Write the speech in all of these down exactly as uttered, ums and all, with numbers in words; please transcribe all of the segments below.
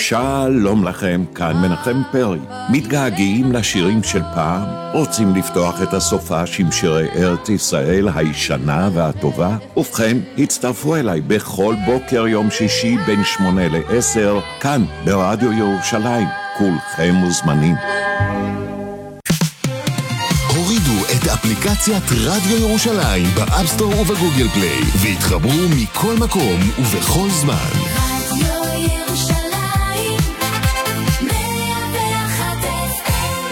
שלום לכם, כאן מנחם פרי. מתגעגעים לשירים של פעם? רוצים לפתוח את הסופש עם שירי ארץ ישראל הישנה והטובה? ובכן, הצטרפו אליי בכל בוקר יום שישי בין שמונה לעשר, כאן ברדיו ירושלים. כולכם מוזמנים. הורידו את אפליקציית רדיו ירושלים באפסטור ובגוגל פליי והתחברו מכל מקום ובכל זמן. רדיו ירושלים מאה ואחת אף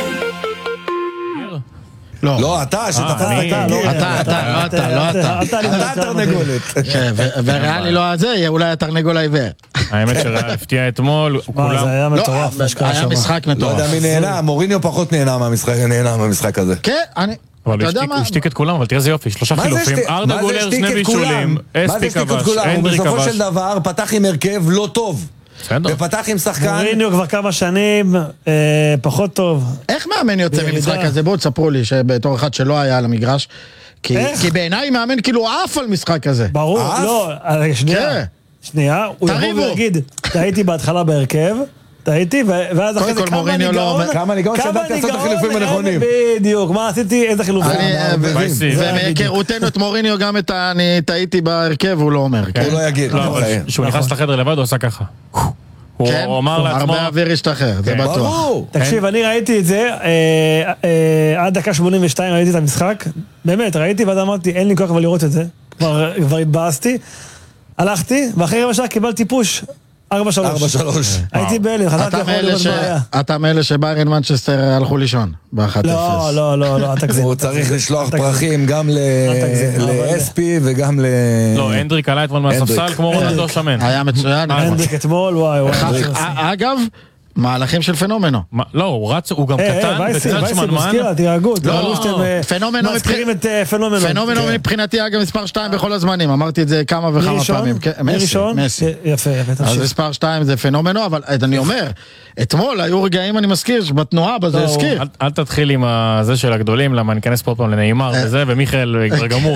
אם. לא, לא, אתה, שתפסת אתה, קיר. אתה, אתה, אתה, לא אתה. אתה התרנגולת. וריאלי לא הזה, יהיה אולי התרנגול העיוור. האמת שריאל הפתיע אתמול, מה, זה היה מטורף. היה משחק לא מטורף. יודע מי נהנה, מוריניו פחות נהנה מהמשחק, נהנה מהמשחק הזה. כן, אני... אבל אתה יודע הוא מה? השתיק את כולם, אבל תראה איזה יופי, שלושה מה זה חילופים, השתיק- ארדה מה זה גולר, השתיק שני את כולם? בישולים, מה זה אספי השתיק את כבש, כולם? הוא אנדרי בסופו כבש. של דבר פתח עם הרכב לא טוב. בסדר. ופתח עם שחקן... מוריניו כבר כמה שנים אה, פחות טוב. איך מאמן יוצא בירידה. ממשחק הזה? בואו תספרו לי שבתור אחד שלא היה על המגרש. כי איך? כי בעיניי מאמן כאילו עף על משחק הזה. ברור, אף? לא, אה, שנייה, כן. שנייה, הוא יבוא תריבו. ויגיד, טעיתי בהתחלה בהרכב, טעיתי, ו- ואז אחרי זה כל כמה מוריניו לא ניגאון, אומר- כמה ניגאון שידעתי לעשות את החילופים אין- הנכונים. בדיוק, מה עשיתי, איזה חילופים. אני, אה, ו- וייסי. זה בדיוק. ומהיכרותנו את מוריניו גם את ה... אני טעיתי בהרכב, הוא לא אומר. כן? הוא לא יגיד. לא, אבל בחיים. כשהוא נכנס לחדר לבד הוא עשה ככה. הוא כן? אמר לעצמו, הרבה אוויר השתחרר, זה כן. בטוח. ברור. תקשיב, אני ראיתי את זה, אה, אה, עד דקה שמונים ושתיים ראיתי את המשחק, באמת, ראיתי ואז אמרתי, אין לי כוח אבל לראות את זה, כבר כבר התבאסתי, הלכתי, ואחרי רבע שעה קיבלתי פוש, ארבע שלוש. ארבע שלוש. הייתי בהלם, חזרתי אתה יכול מאלה לראות ש- מה היה. אתה מאלה שביירן מנצ'סטר הלכו לישון ב-אחת אפס. לא, לא, לא, לא, אל תגזים. הוא אל צריך תגזים, לשלוח אל תגזים. פרחים גם ל- אל תגזים, אבל- לאספי וגם ל... לא, הנדריק עלה אתמול מהספסל הנדריק. כמו רונלדו שמן. היה מצוין. אה, הנדריק אתמול, וואי, וואי. א- אגב, מהלכים של פנומנו. מה, לא, הוא רץ, הוא גם אה, אה, קטן, וייסי, וקצת וייסי, שמנמן. מזכירה, תירגעו, לא, תירגעו שאתם אה, פנומנו מזכירים את אה, פנומנו. פנומנו כן. מבחינתי אגב מספר שתיים בכל הזמנים, אמרתי את זה כמה וכמה מי ראשון? פעמים. כן, מי מסי, ראשון? מסי. יפה, יפה, אז תמשיך. מספר שתיים זה פנומנו, אבל אני אומר, אתמול היו רגעים אני מזכיר, שבתנועה בזה לא, הזכיר. אל- אל תתחיל עם זה של הגדולים, למה ניכנס פה פעם לנעימר וזה, ומיכאל כבר גמור.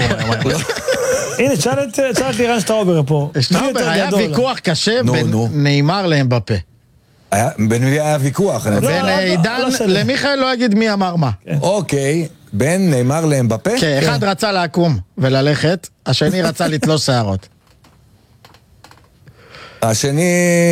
הנה, תשאל את תשאל את לירן שטראובר פה. מי שטראובר, יותר היה גדול? ויכוח קשה נו, בין נו. נאמר לאמבפה. היה- בין מי היה ויכוח. אני- לא, בין לא, לא, עידן לא שלי. למיכאל לא אגיד מי אמר מה. אוקיי, בין נאמר לאמבפה? כן, אחד רצה לקום וללכת, השני רצה לתלוש שערות. השני,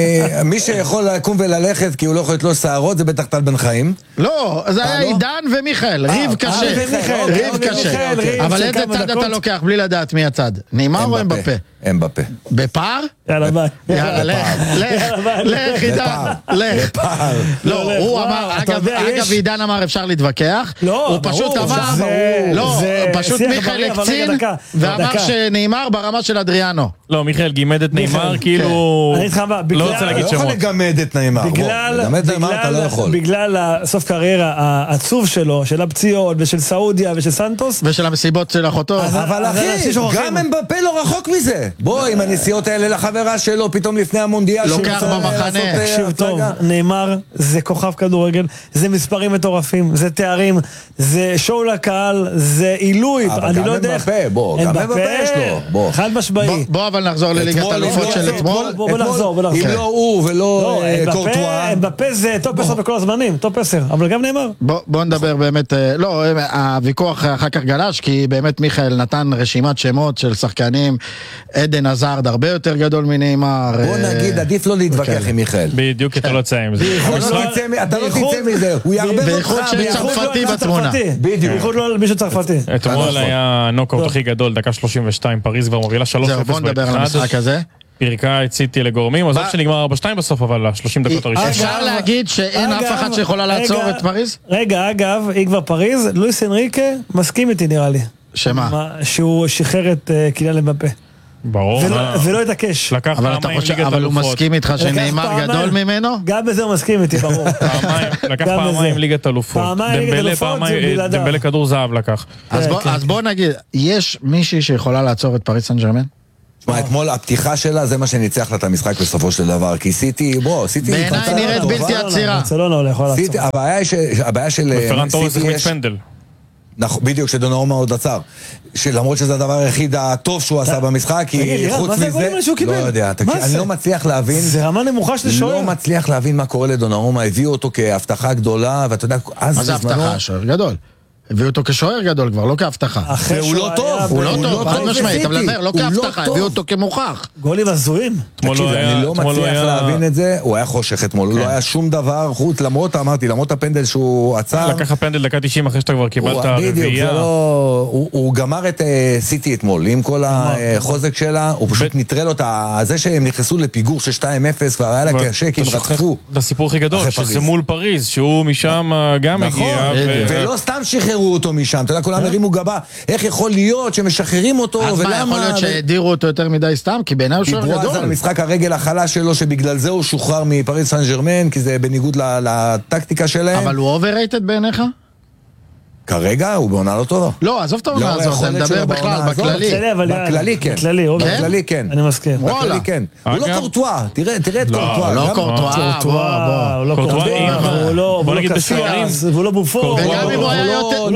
מי שיכול לקום וללכת כי הוא לא יכול לתלוש שערות זה בטח טל בן חיים. לא, זה היה לא? עידן ומיכאל, ריב קשה. ומיכאל, ריב אוקיי, קשה. מיכאל, ריב אבל של איזה כמה צד אתה דקות. לוקח בלי לדעת מי הצד? נאמר או אמבפה? אמבפה. בפער? יאללה, ביי. יאללה, לך, לך, יאללה, ביי. לך, עידן, לך. בפער. לא, לא, הוא לך, אמר, אתה אגב, יודע, אגב, יש- עידן אמר אפשר להתווכח. לא, הוא פשוט ברור, אמר, זה- לא, זה פשוט שיח מיכאל בריא, אבל הקצין, רגע, דקה, ואמר דקה. שנאמר ברמה של אדריאנו. לא, מיכאל גימד את נעימר, מיכאל, כאילו... אני איתך מה, לא בגלל- רוצה אתה להגיד לא יכול שמות. לגמד את נאמר. בגלל, בוא, לגמד את נאמר אתה לא בגלל, יכול. בגלל הסוף קריירה העצוב שלו, של הפציעות ושל סעודיה ושל סנטוס, ושל המסיבות של אחותו. אז- אבל אז אחי, אנשים שוכחים. גם אמבפה לא רחוק מזה. בוא, עם הנסיעות האלה לחברה שלו, פתאום לפני המונדיאל. לוקח שהוא רוצה במחנה. לעשות, אה, תקשיב טוב, הצגה. נאמר, זה כוכב כדורגל, זה מספרים מטורפים, זה תארים, זה שואו לקהל, זה עילוי, אבל אני גם לא יודע איך... אמבפה, בוא, גם אמבפה, אמבפה יש לו, בוא. חד משמעי. בוא- בוא אבל נחזור לליגת אתמול, האלופות אם של לא- אתמול. בוא, בוא נחזור, בוא אם נחזור. לא הוא ולא לא, אה, אמבפה- קורטואה. אמבפה זה טופ עשר בכל הזמנים, טופ עשר, אבל גם נאמר. בוא, בוא נדבר באמת, אה, לא, אה, הוויכוח אחר כך גלש, כי באמת מיכאל נתן רשימת שמות של שחקנים, עדן עזרד הרבה יותר גדול מנאמר. בוא אה, נגיד, עדיף לא להתווכח וכאלה. עם מיכאל. בדיוק, אתה לא יוצא עם זה. אתה לא בייחוד- תצא מ- אתה לא בייחוד- תצא מזה, הוא יערבב אותך. בייחוד שיש ביחוד צרפתי לא- מישהו בתמונה. צרפתי. בדיוק. בייחוד לא על מישהו צרפתי. אתמול נכון. היה הנוקאוט הכי גדול, דקה שלושים ושתיים, פריז כבר מובילה שלוש אפס זהו, בוא נדבר על המשחק הזה. פירקה את סיטי לגורמים, עזוב שנגמר ארבע שתיים בסוף, אבל ה-שלושים דקות הראשונות. אפשר להגיד שאין אף אגב, אחד שיכולה רגע, לעצור את פריז? רגע, אגב, אם כבר פריז, לואיס אנריקה מסכים איתי נראה לי. שמה? מה, שהוא שחרר את אה, קיליאן אמבפה. ברור. ולא- מה? ולא התעקש. לקח אבל אתה פעמיים חושב, ליגת אבל הוא אלופות. מסכים איתך לקח שנאמר פעמיים- גדול ממנו? גם בזה הוא מסכים איתי, ברור. פעמיים, לקח גם פעמיים בזה. ליגת אלופות. פעמיים ליגת דמבלה אלופות, פעמיים, זה אה, בלעדיו. דמבלה כדור זהב לקח. אז בוא- כן. אז בוא נגיד, יש מישהי שיכולה לעצור את פריז סן ז'רמן? תשמע, אתמול הפתיחה שלה זה מה שניצח לה את המשחק בסופו של דבר, כי סיטי, בוא, סיטי... בעיניי קבוצה נראית טובה. בלתי עצירה. ברצלונה הוא יכול לעצור. סיטי, הבעיה היא ש- הבעיה של ופרן תורס סיטי החמיץ יש... פנדל. נכון, בדיוק, שדונרומה עוד עצר. שלמרות שזה הדבר היחיד הטוב שהוא עשה במשחק, כי חוץ מזה... מה זה הגולים האלה שהוא קיבל? לא יודע, אני לא מצליח להבין... זה רמה נמוכה של שוער. לא מצליח להבין מה קורה לדונרומה, הביאו אותו כהבטחה גדולה, ואתה יודע, אז מה זה הבטחה? שוער גדול. הביאו אותו כשוער גדול כבר, לא כהבטחה. והוא לא טוב. הוא לא טוב, חד משמעית, אבל אומר, לא כהבטחה, הביאו אותו כמוכח. גולים הזויים. תקשיב, אני לא מצליח להבין את זה, הוא היה חושך אתמול, הוא לא היה שום דבר חוץ, למרות, אמרתי, למרות הפנדל שהוא עצר. לקח הפנדל דקה תשעים אחרי שאתה כבר קיבלת רביעייה. הוא גמר את סיטי אתמול, עם כל החוזק שלה, הוא פשוט נטרל אותה, זה שהם נכנסו לפיגור של שתיים אפס, כבר היה לה קשה, כי הם רצפו. זה הסיפור הכי גדול, שזה מול פריז, שהוא משם גם הגיע. ולא סתם שחררו אותו משם, אתה יודע, כולם הרימו גבה, איך יכול להיות שמשחררים אותו, אז מה, יכול להיות שהדירו אותו יותר מדי סתם? כי בעיניי הוא שוער גדול. דיברו אז על משחק הרגל החלש שלו, שבגלל זה הוא שוחרר מפריז סן ז'רמן, כי זה בניגוד לטקטיקה שלהם. אבל הוא אובררייטד בעיניך? כרגע הוא בעונה לא טובה. לא, עזוב את העונה הזאת, אני מדבר בכלל, בכללי. בכללי כן. בכללי כן. אני מסכים. בכללי כן. הוא לא קורטואה, תראה את קורטואה. לא קורטואה, הוא לא קורטואה, הוא לא קסיאס, והוא לא בופור. וגם אם הוא היה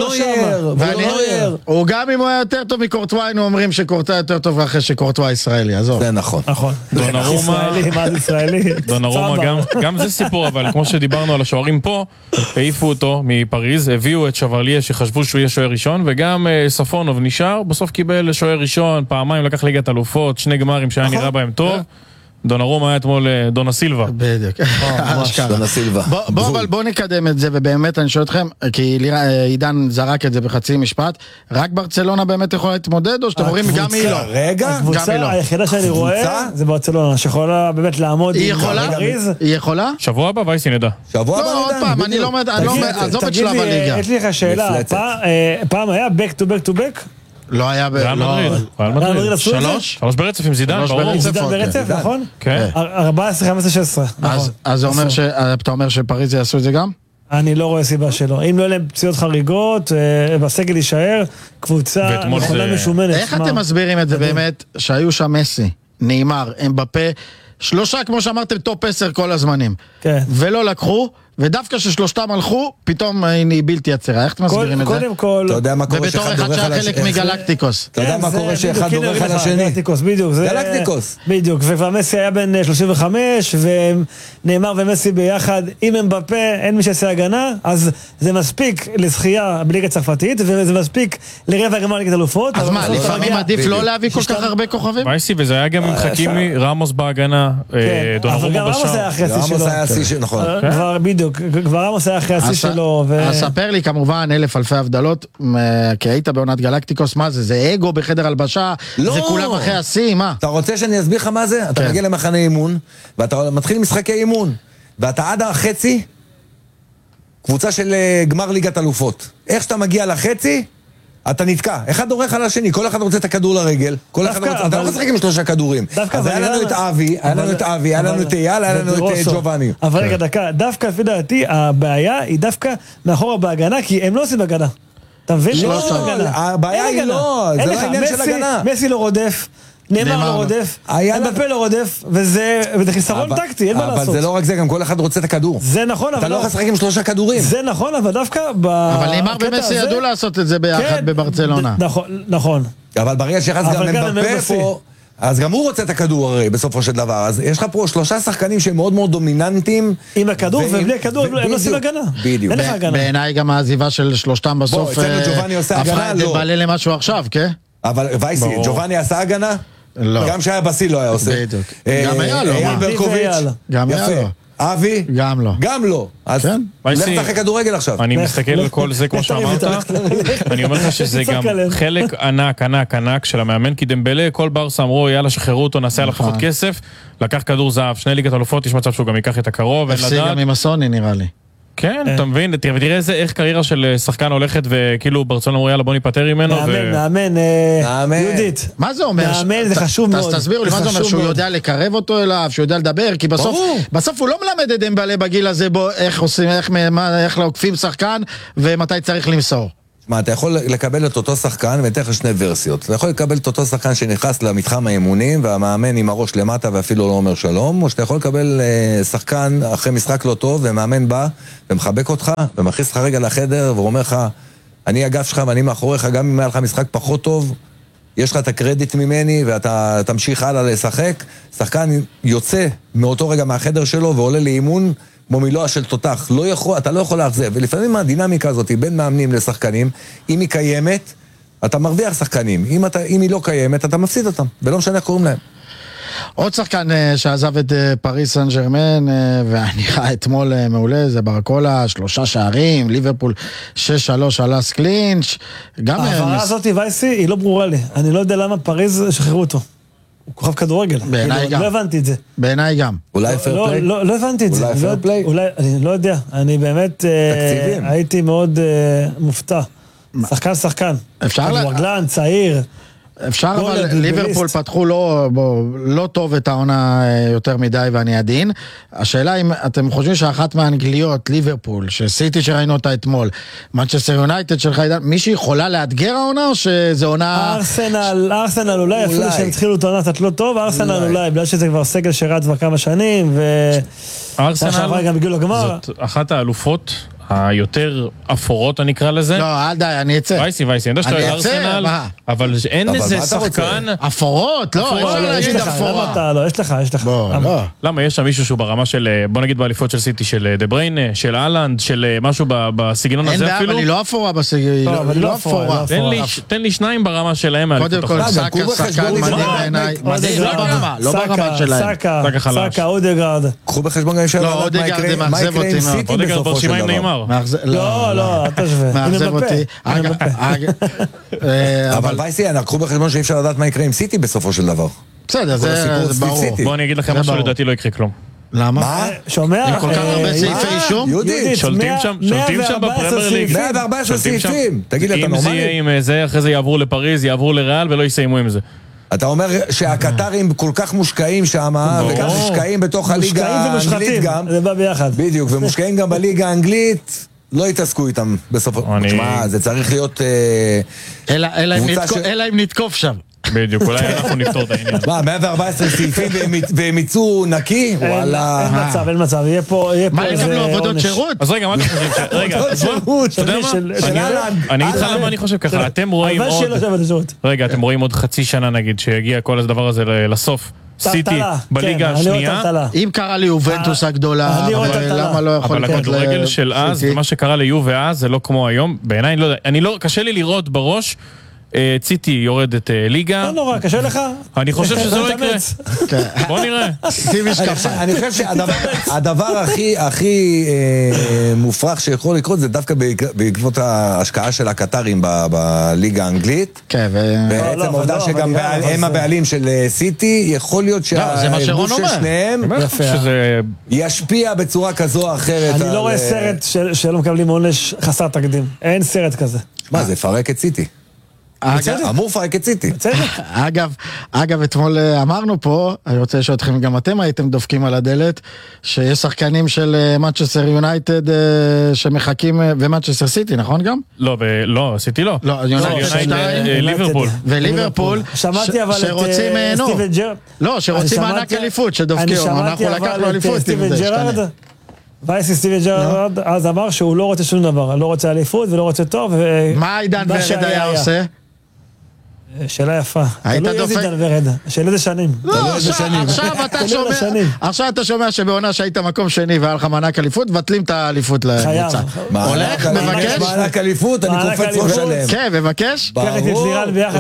יותר... הוא גם אם הוא היה יותר טוב מקורטואה, היינו אומרים שקורטואה יותר טוב אחרי שקורטואה ישראלי, עזוב. זה נכון. נכון. דונרומה, ישראלי. דונרומה גם זה סיפור, אבל כמו שדיברנו על השוערים פה, העיפו אותו מפריז, הביאו את שוורליה שחשבו שהוא יהיה שוער ראשון, וגם ספונוב נשאר, בסוף קיבל שוער ראשון, פעמיים לקח ליגת אלופות, שני גמרים שהיה נראה בהם טוב. דונרומה היה אתמול דונה סילבה. בדיוק. דונה סילבה. בוא, אבל בוא נקדם את זה, ובאמת אני שואל אתכם, כי עידן זרק את זה בחצי משפט, רק ברצלונה באמת יכולה להתמודד, או שאתם אומרים גם היא לא? רגע, הקבוצה היחידה שאני רואה, זה ברצלונה, שיכולה באמת לעמוד. היא יכולה? היא יכולה? שבוע הבא וייסי נדע. שבוע הבא נדע. לא, עוד פעם, אני לא עזוב את שלב הליגה. יש לי לך שאלה, פעם היה back to back to back? לא היה ב... ריאל מדריד. ריאל מדריד. שלוש? שלוש ברצף עם זידן, ברור. זידן ברצף, נכון? כן. ארבע עשרה, חמש עשרה, שש עשרה. אז אתה אומר שפריז יעשו את זה גם? אני לא רואה סיבה שלא. אם לא יהיו להם פציעות חריגות, בסגל יישאר, קבוצה נכונה משומנת. איך אתם מסבירים את זה באמת, שהיו שם מסי, נאמר, אמבפה, שלושה, כמו שאמרתם, טופ עשר כל הזמנים. ולא לקחו, ודווקא ששלושתם הלכו, פתאום היא בלתי יצרה. איך אתם מסבירים את זה? קודם כל... אתה יודע מה קורה שאחד דורך על השני? ובתור אחד שהיה חלק מגלקטיקוס. אתה יודע מה קורה שאחד דורך על השני? גלקטיקוס, בדיוק. גלקטיקוס. בדיוק, ומסי היה בין שלושים וחמש, ונאמר ומסי ביחד, אם הם בפה, אין מי שעשה הגנה, אז זה מספיק לזכייה בליגה צרפתית, וזה מספיק לרבע גמר ליגת אלופות. אז מה, לפעמים עדיף לא להביא כל כך הרבה כוכבים? וייסי, וזה היה גם עם חכימי, רמוס בהגנה, דונרומה בשער. כבר בדיוק, כבר עמוס היה אחרי השיא שלו. אז ספר לי כמובן אלף אלפי הבדלות, כי היית בעונת גלקטיקוס, מה זה? זה אגו בחדר הלבשה? זה כולם אחרי השיא, מה? אתה רוצה שאני אסביר לך מה זה? אתה מגיע למחנה אימון, ואתה מתחיל משחקי אימון, ואתה עד החצי, קבוצה של גמר ליגת אלופות. איך שאתה מגיע לחצי, אתה נתקע, אחד דורך על השני, כל אחד רוצה את הכדור לרגל, כל אחד רוצה, אתה לא משחק עם שלושה כדורים. אז היה לנו את אבי, היה לנו את אבי, היה לנו את אייל, היה לנו את ג'ובאני. אבל רגע דקה, דווקא לפי דעתי, הבעיה היא דווקא מאחורה בהגנה, כי הם לא עושים הגנה. אתה מבין? לא, הבעיה היא לא, זה לא העניין של הגנה. מסי לא רודף. נאמר לא רודף, אמבפה לא רודף, וזה חיסרון טקטי, אין מה לעשות. אבל זה לא רק זה, גם כל אחד רוצה את הכדור. זה נכון, אבל... אתה לא משחק עם שלושה כדורים. זה נכון, אבל דווקא ב... אבל נאמר ומסי ידעו לעשות את זה ביחד בברצלונה. נכון. אבל ברגע שיחס גם אמבפה פה, אז גם הוא רוצה את הכדור הרי, בסופו של דבר. אז יש לך פה שלושה שחקנים שהם מאוד מאוד דומיננטיים. עם הכדור ובלי הכדור, הם לא עושים הגנה. בדיוק. בעיניי גם העזיבה של שלושתם בסוף... הפכה את דבלה למשהו עכשיו, כן? אבל וייסי, ג'ובאני עשה הגנה? לא. גם שהיה בסי לא היה עושה. בדיוק. גם היה לו. אייל ברקוביץ'. גם היה לו. אבי? גם לא. גם לא. אז לך תחק כדורגל עכשיו. אני מסתכל על כל זה כמו שאמרת. אני אומר לך שזה גם חלק ענק, ענק, ענק של המאמן, כי דמבלה, כל ברסה אמרו, יאללה, שחררו אותו, נעשה עליו פחות כסף, לקח כדור זהב, שני ליגת אלופות, יש מצב שהוא גם ייקח את הקרוב. הפסיק גם עם הסוני נראה לי. כן, אתה מבין, ותראה איך קריירה של שחקן הולכת וכאילו ברצלונה אמרו יאללה בוא ניפטר ממנו. מאמן, מאמן, יהודית. מה זה אומר? מאמן זה חשוב מאוד. אז תסבירו לי מה זה אומר, שהוא יודע לקרב אותו אליו, שהוא יודע לדבר, כי בסוף הוא לא מלמד את דמבלה בגיל הזה איך עושים, איך לעוקפים שחקן ומתי צריך למסור. מה, אתה יכול לקבל את אותו שחקן, ואתן לך שני ורסיות. אתה יכול לקבל את אותו שחקן שנכנס למתחם האימונים, והמאמן עם הראש למטה ואפילו לא אומר שלום, או שאתה יכול לקבל שחקן אחרי משחק לא טוב, ומאמן בא ומחבק אותך, ומכניס לך רגע לחדר, ואומר לך, אני הגף שלך ואני מאחוריך, גם אם היה לך משחק פחות טוב, יש לך את הקרדיט ממני ואתה תמשיך הלאה לשחק. שחקן יוצא מאותו רגע מהחדר שלו ועולה לאימון כמו מילואה של תותח. לא יכול, אתה לא יכול להחזב. ולפעמים הדינמיקה הזאת בין מאמנים לשחקנים, אם היא קיימת, אתה מרוויח שחקנים. אם, אתה, אם היא לא קיימת, אתה מפסיד אותם. ולא משנה איך קוראים להם. עוד שחקן שעזב את פריס סן ז'רמן, ונראה אתמול מעולה, זה ברקולה, שלושה שערים, ליברפול שש שלוש על אס קלינץ'. ההעברה הזאת, וייסי, היא לא ברורה לי. אני לא יודע למה פריז שחררו אותו. הוא כוכב כדורגל. בעיניי גם. לא הבנתי את זה. בעיניי גם. אולי פייר פליי? לא הבנתי את זה. אולי פייר פליי? אולי, אני לא יודע. אני באמת הייתי מאוד מופתע. שחקן שחקן. אפשר לה... כדורגלן, צעיר. אפשר, אבל ליברפול פתחו לא, בוא, לא טוב את העונה יותר מדי ואני עדין. השאלה אם אתם חושבים שאחת מהאנגליות, ליברפול, שסיטי שראינו אותה אתמול, מנצ'סטר יונייטד שלך, מישהי יכולה לאתגר העונה או שזה עונה... ארסנל, ארסנל אולי, אפילו שהם התחילו את העונה קצת לא טוב, ארסנל אולי, בגלל שזה כבר סגל שרץ כבר כמה שנים, ו... ארסנל גם הגיעו לגמר. זאת אחת האלופות היותר אפורות, אני אקרא לזה. לא, אל די, אני אצא. וייסי, וייסי, אני יודע שאתה ארסנל, אבל אין איזה שחקן... אפורות, לא, אפשר להגיד אפורה. לא, יש לך, יש לך. למה, יש שם מישהו שהוא ברמה של, בוא נגיד באליפות של סיטי, של דה בריינה, של אהלנד, של משהו בסגנון הזה אפילו. אין בעיה, אבל היא לא אפורה בסגנון, היא לא אפורה. תן לי שניים ברמה שלהם. קודם כל, סאקה, שחקן מדהים בעיניי. מדהים, לא ברמה, לא ברמה שלהם. סאקה, אודגרד. קחו בחשבון גם לא, אודגרד זה מאכזב אותי מאוד. אודגרד ברשימה עם נאמר. לא, לא, אתה שווה. מאכזב אותי. אבל וייסי, קחו בחשבון שאי אפשר לדעת מה יקרה עם סיטי בסופו של דבר. בסדר, זה ברור. בוא אני אגיד לכם משהו, לדעתי לא יקרה כלום. למה? מה? שומע? עם כל כך הרבה סעיפי אישום? יהודית, שולטים שם, שולטים שם בפרמייר ליג. מאה וארבע עשרה סעיפים. תגיד לי, אתה אם זה יהיה נורמלי? עם זה, אחרי זה יעברו לפריז, יעברו לריאל ולא יסיימו עם זה. אתה אומר שהקטרים כל כך מושקעים שם, וגם מושקעים בתוך הליגה האנגלית גם. זה בא ביחד. בדיוק, ומושקעים גם בליגה האנגלית. לא התעסקו איתם בסופו. תשמע, זה צריך להיות... אלא אם נתקוף שם. בדיוק, אולי אנחנו נפתור את העניין. מה, מאה וארבע עשרה סעיפים והם יצאו נקי? וואלה. אין מצב, אין מצב, יהיה פה... מה, יש גם לו עבודות שירות? אז רגע, מה אתם חושבים? רגע, אתה יודע מה? אני אגיד לך למה אני חושב ככה, אתם רואים עוד... רגע, אתם רואים עוד חצי שנה נגיד, שיגיע כל הדבר הזה לסוף. סיטי בליגה השנייה. אם קרה לי יובנטוס הגדולה, למה לא יכול לקרות? אבל הכדורגל של אז, ומה שקרה ליובה אז, זה לא כמו היום. בעיניי, אני לא... קשה לי לראות בראש ציטי יורדת ליגה. לא נורא, קשה לך? אני חושב שזה לא יקרה. בוא נראה. אני חושב שהדבר הכי מופרך שיכול לקרות זה דווקא בעקבות ההשקעה של הקטרים בליגה האנגלית. בעצם העובדה שגם הם הבעלים של סיטי, יכול להיות שהארגון של שניהם ישפיע בצורה כזו או אחרת. אני לא רואה סרט שלא מקבלים עונש חסר תקדים. אין סרט כזה. מה, זה פרק את סיטי. אמור פרק את סיטי. אגב, אגב, אתמול אמרנו פה, אני רוצה לשאול אתכם, גם אתם הייתם דופקים על הדלת, שיש שחקנים של מנצ'סטר יונייטד שמחכים, ומנצ'סטר סיטי, נכון גם? לא, לא, סיטי לא. לא, יונייטד, ליברפול. וליברפול, שמעתי אבל את סטיבן ג'רארד. לא, שרוצים מענק אליפות, שדופקים, אנחנו לקחנו אליפות. סטיבן ג'רארד, וייסי סטיבן ג'רארד אז אמר שהוא לא רוצה שום דבר, לא רוצה אליפות ולא רוצה טוב. מה עידן ורד היה עושה? שאלה יפה. תלוי איזה עידן ורד. שאלה איזה שנים. עכשיו אתה שומע שבעונה שהיית מקום שני והיה לך מענק אליפות, מבטלים את האליפות לקבוצה. הולך, מבקש? מענק אליפות, אני קופץ ראש שלם. כן, מבקש? קח את לירן ביחד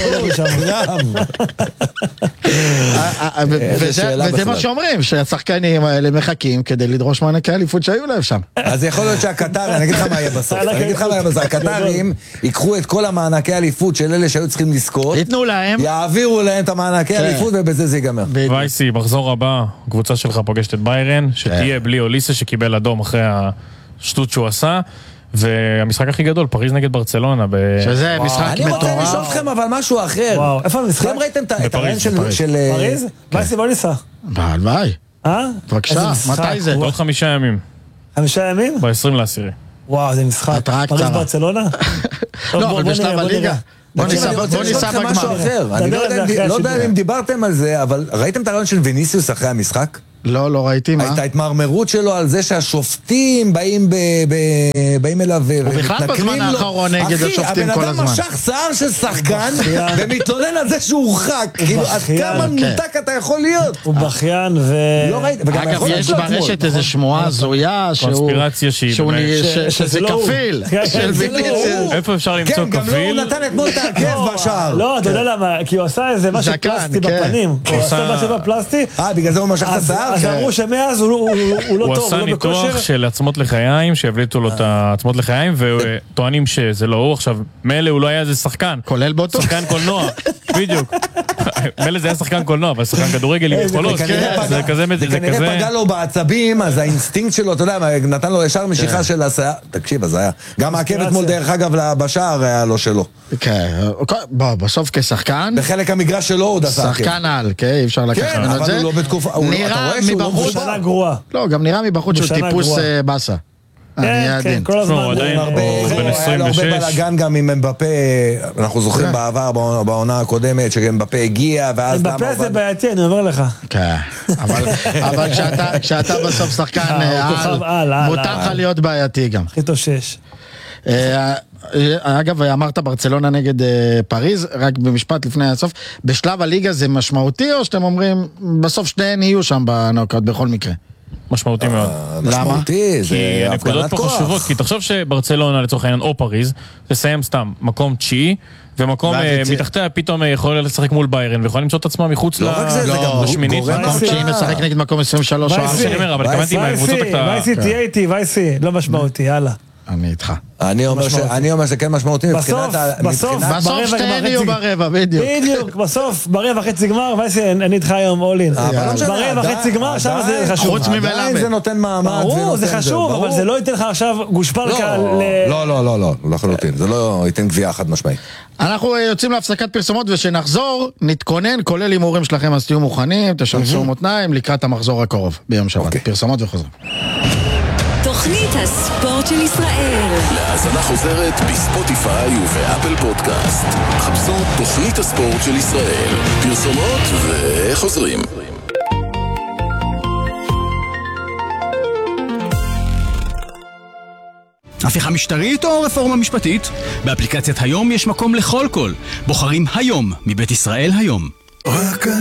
וזה מה שאומרים, שהשחקנים האלה מחכים כדי לדרוש מענק האליפות שהיו להם שם. אז יכול להיות שהקטר, אני אגיד לך מה יהיה בסוף. אני אגיד לך מה יהיה בסוף. הקטרים ייקחו את כל המענקי האליפות של אלה שהיו צריכים לזכות, ייתנו להם, יעבירו להם את המענקי האליפות ובזה זה ייגמר. וייסי, מחזור הבא, הקבוצה שלך פוגשת את ביירן, שתהיה בלי אוליסה שקיבל אדום אחרי השטות שהוא עשה, והמשחק הכי גדול, פריז נגד ברצלונה. שזה משחק מטורף. אני רוצה לשאול אתכם אבל משהו אחר. איפה המשחק? אתם ראיתם את הרעיון של... פריז? וייסי בוא ניסע. הלוואי. אה? בבקשה, מתי זה? עוד חמישה ימים. חמישה ימים? ב-עשרים לעשירי. וואו, זה משחק. פריז ברצלונה? לא, אבל בשלב הליגה. בוא ניסע בגמר. אני לא יודע אם דיברתם על זה, אבל ראיתם את הרעיון של ויניסיוס אחרי המשחק? לא, לא ראיתי מה. את ההתמרמרות שלו על זה שהשופטים באים ב- ב- באים אליו בכלל בזמן האחרון נגד השופטים כל הזמן. אחי, הבן אדם משך שיער של שחקן ומתלונן על זה שהוא הורחק. כאילו, עד כמה מנותק אתה יכול להיות? הוא בכיין ו... לא ראיתי, וגם אגב, יכול יש להיות אתמול. ברשת איזו שמועה הזויה שהוא... קונספירציה שהיא שהוא באמת- נ- ש- ש- שזה שזה לא הוא. כפיל. כן, של זה לא ויניסיוס. הוא. איפה אפשר למצוא כן, גם לא הוא כפיל? נתן אתמול את ההרכב בשער. לא, אתה יודע למה, כי הוא עשה איזה משהו זקן, פלסטי כן. בפנים. הוא עשה עשה- משהו בפלסטי. אה, בגלל זה הוא משך את אז השיער? אז אמרו שמאז הוא לא- הוא הוא לא הוא טוב, עשה הוא לא ניתוח בכושר. של עצמות לחיים, שהבליטו לו את העצמות לחיים, וטוענים שזה לא הוא. עכשיו, מילא הוא לא היה איזה שחקן. כולל באותו? שחקן קולנוע, בדיוק. מילא זה היה שחקן קולנוע, אבל שחקן כדורגל עם יכולות. זה כנראה זה פגע- כזה, זה זה כנראה כזה... פגע לו בעצבים, אז האינסטינקט שלו, אתה יודע, נתן לו ישר משיכה של השיער. תקשיב, אז היה. גם העקב אתמול, דרך אגב, בשער היה לו שלו. כן, בוא, בסוף כשחקן, בחלק המגרש שלו עוד עשה עקב. שחקן על, כן, אי אפשר לקחת כן, ממנו את אבל זה. הוא לא בתקופה... הוא לא- אתה נראה רואה שהוא לא מבחוץ, מחובר. שנה גרועה. לא, גם נראה מבחוץ שהוא בשנה טיפוס גרועה. אה, באסה. אני כן, אהיה כן, עדין. כל הזמן. הוא עדיין- הוא- הרבה, הוא בן היה לו הרבה עשרים ושש. בלאגן גם עם אמבפה, אנחנו זוכרים כן. בעבר, בעונה- בעונה הקודמת, שאמבפה הגיע, ואז למה בפה זה עבד- בעייתי, אני אומר לך. כן, אבל אבל כשאתה- כשאתה בסוף שחקן אה, אה, הוא כוכב על, על, על, מותר על. לך להיות בעייתי גם. הכי תושש. אה, אגב, אמרת ברצלונה נגד אה, פריז, רק במשפט לפני הסוף, בשלב הליגה זה משמעותי, או שאתם אומרים, בסוף שניהם יהיו שם בנוקאוט בכל מקרה? משמעותי מאוד. משמעותי, זה כי הנקודות הפגנת פה כוח. חשובות, כי תחשוב שברצלונה לצורך העניין או פריז, תסיים סתם מקום תשיעי, ומקום ואז אה, יצא. מתחתיה פתאום אה, יכול לשחק מול ביירן, ויכול למצוא את עצמם מחוץ לא רק זה, זה גם לשמינית. גורם מקום לזה. שאם משחק נגד מקום עשרים ושלוש, או מה שאני אומר, אבל התכוונתי מהקבוצות וייסי, הקטנה. וייסי תהיה איתי, וייסי, לא משמעותי, יאללה. אני איתך. אני אומר ש- אני אומר שכן משמעותי בסוף, מבחינת ה- בסוף. מבחינת- בסוף ברבע, שתיהן ברבע, יהיו חצי- ברבע, בדיוק. בדיוק, בסוף, ברבע חצי גמר, וייסי, אני איתך היום אולין. אבל לא משנה, ברבע עדיין- חצי גמר, שם זה עדיין- חשוב. חוץ ממלמד. עדיין זה נותן מעמד. ברור, זה ונותן חשוב, אבל ברור. זה לא ייתן לך עכשיו גושפנקה ל... לא, לא, לא, לא, לחלוטין, זה לא ייתן גבייה חד משמעית. אנחנו אה, יוצאים להפסקת פרסומות, ושנחזור, נתכונן, כולל הימורים שלכם, אז תהיו מוכנים, תשנסו מותניים לקראת המחזור הקרוב, ביום שבת. אוקיי. פרסומות וחוזרים. תוכנית הספורט של ישראל. להאזנה חוזרת בספוטיפיי ובאפל פודקאסט. חפשו תוכנית הספורט של ישראל. פרסומות וחוזרים. הפיכה משטרית או רפורמה משפטית? באפליקציית היום יש מקום לכל קול. בוחרים היום מבית ישראל היום. רק